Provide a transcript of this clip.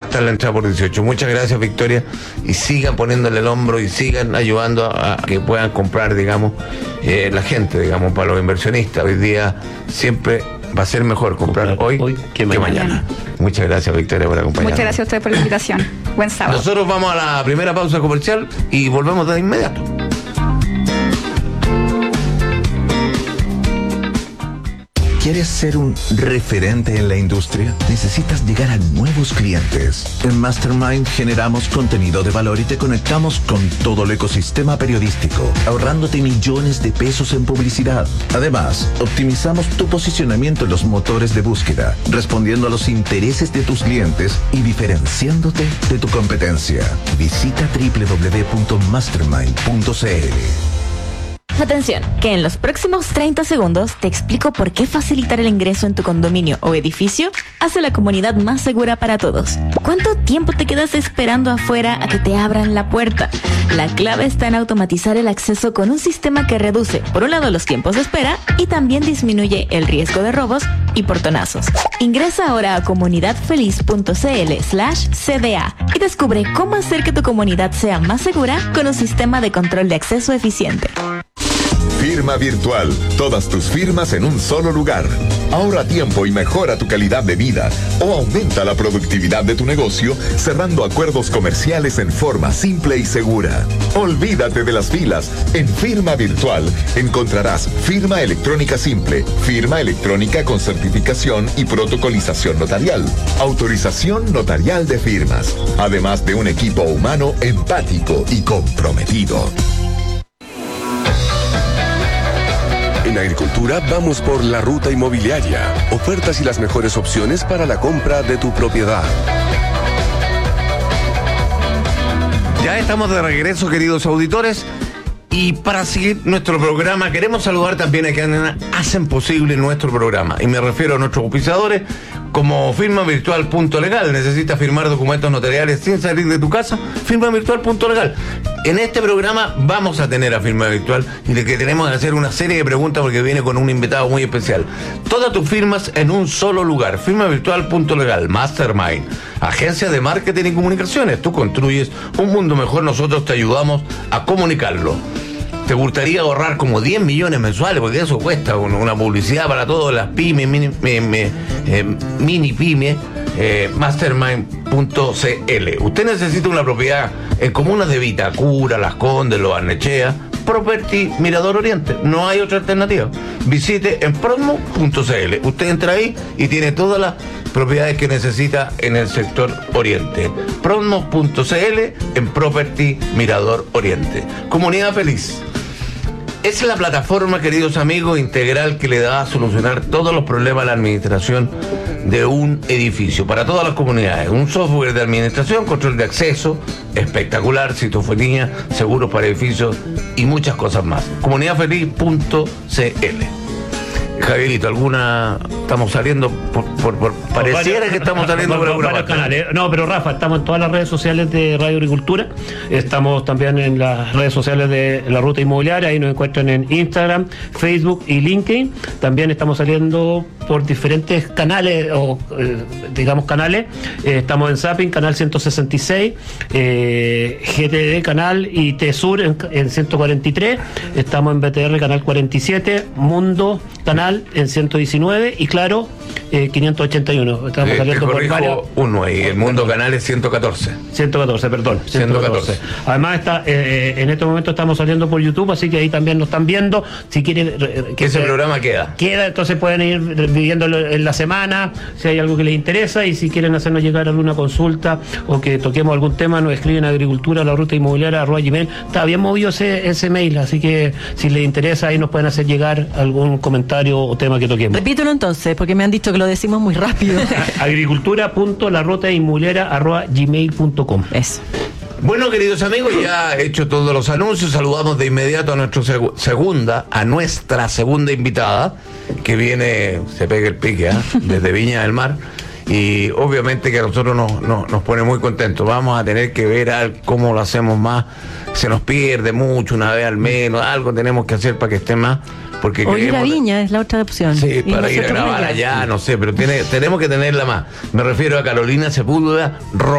está la entrada por 18. Muchas gracias, Victoria, y sigan poniéndole el hombro y sigan ayudando a que puedan comprar, digamos, la gente, digamos, para los inversionistas. Hoy día siempre va a ser mejor comprar hoy que mañana. Muchas gracias, Victoria, por acompañarnos. Muchas gracias a ustedes por la invitación. Buen sábado. Nosotros vamos a la primera pausa comercial y volvemos de inmediato. ¿Quieres ser un referente en la industria? Necesitas llegar a nuevos clientes. En Mastermind generamos contenido de valor y te conectamos con todo el ecosistema periodístico, ahorrándote millones de pesos en publicidad. Además, optimizamos tu posicionamiento en los motores de búsqueda, respondiendo a los intereses de tus clientes y diferenciándote de tu competencia. Visita www.mastermind.cl. Atención, que en los próximos 30 segundos te explico por qué facilitar el ingreso en tu condominio o edificio hace la comunidad más segura para todos. ¿Cuánto tiempo te quedas esperando afuera a que te abran la puerta? La clave está en automatizar el acceso con un sistema que reduce, por un lado, los tiempos de espera y también disminuye el riesgo de robos y portonazos. Ingresa ahora a comunidadfeliz.cl/CDA y descubre cómo hacer que tu comunidad sea más segura con un sistema de control de acceso eficiente. Firma Virtual. Todas tus firmas en un solo lugar. Ahorra tiempo y mejora tu calidad de vida o aumenta la productividad de tu negocio cerrando acuerdos comerciales en forma simple y segura. Olvídate de las filas. En Firma Virtual encontrarás firma electrónica simple, firma electrónica con certificación y protocolización notarial, autorización notarial de firmas, además de un equipo humano empático y comprometido. En Agricultura vamos por la ruta inmobiliaria. Ofertas y las mejores opciones para la compra de tu propiedad. Ya estamos de regreso, queridos auditores. Y para seguir nuestro programa, queremos saludar también a quienes hacen posible nuestro programa. Y me refiero a nuestros auspiciadores, como Firma Virtual Legal. ¿Necesitas firmar documentos notariales sin salir de tu casa? Firma Virtual Legal. En este programa vamos a tener a Firma Virtual y le queremos hacer una serie de preguntas porque viene con un invitado muy especial. Todas tus firmas en un solo lugar. Firma Virtual Legal. Mastermind. Agencia de Marketing y Comunicaciones. Tú construyes un mundo mejor, nosotros te ayudamos a comunicarlo. ¿Te gustaría ahorrar como 10 millones mensuales? Porque eso cuesta una publicidad para todas las pymes, mini pymes. Mastermind.cl. Usted necesita una propiedad en comunas de Vitacura, Las Condes, Los Barnechea. Property Mirador Oriente. No hay otra alternativa. Visite en Prosmo.cl. Usted entra ahí y tiene todas las propiedades que necesita en el sector Oriente. Prosmo.cl en Property Mirador Oriente. Comunidad Feliz. Es la plataforma, queridos amigos, integral que le da a solucionar todos los problemas a la administración de un edificio, para todas las comunidades. Un software de administración, control de acceso, espectacular, citofonía, seguros para edificios y muchas cosas más. Comunidadfeliz.cl. Javierito, estamos saliendo pareciera que estamos saliendo por alguna parte. Canales. No, pero Rafa, estamos en todas las redes sociales de Radio Agricultura, estamos también en las redes sociales de La Ruta Inmobiliaria, ahí nos encuentran en Instagram, Facebook y LinkedIn. También estamos saliendo por diferentes canales, canales. Estamos en Zapping, canal 166, GTD canal y T-Sur en 143, estamos en BTR canal 47, Mundo canal en 119 y Claro 581. Estamos saliendo por varios. Uno ahí, el Mundo Canal es 114. 114. Además está en este momento estamos saliendo por YouTube, así que ahí también nos están viendo. Si quieren que ese programa queda, entonces pueden ir viviéndolo en la semana, si hay algo que les interesa, y si quieren hacernos llegar alguna consulta o que toquemos algún tema, nos escriben a Agricultura, La Ruta Inmobiliaria, @gmail. Está bien movido ese mail, así que si les interesa ahí nos pueden hacer llegar algún comentario o tema que toquemos. Repítelo entonces, porque me han dicho que lo decimos muy rápido. agricultura.larutainmobiliaria@gmail.com. Eso. Bueno, queridos amigos, ya he hecho todos los anuncios. Saludamos de inmediato a nuestra segunda invitada, que viene, se pega el pique, desde Viña del Mar. Y obviamente que a nosotros nos pone muy contentos. Vamos a tener que ver cómo lo hacemos más. Se nos pierde mucho, una vez al menos. Algo tenemos que hacer para que esté más. Porque o ir a Viña es la otra opción. Sí, para ir a grabar allá, no sé, pero tenemos que tenerla más. Me refiero a Carolina Sepúlveda